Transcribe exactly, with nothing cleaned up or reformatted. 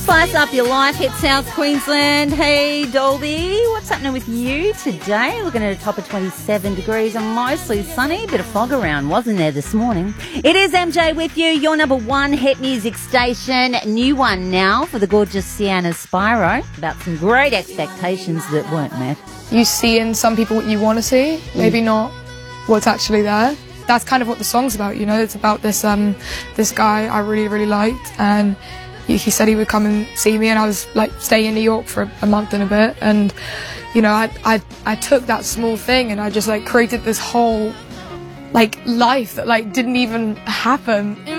Spice up your life, hit South Queensland. Hey, Dolby, what's happening with you today? Looking at a top of twenty-seven degrees and mostly sunny. Bit of fog around, wasn't there, this morning? It is M J with you, your number one hit music station. New one now for the gorgeous Sienna Spyro, about some great expectations that weren't met. You see in some people what you want to see, maybe mm. not what's actually there. That's kind of what the song's about, you know. It's about this um, this guy I really, really liked, and he, he said he would come and see me, and I was like staying in New York for a, a month and a bit, and you know, I, I I took that small thing and I just like created this whole like life that like didn't even happen.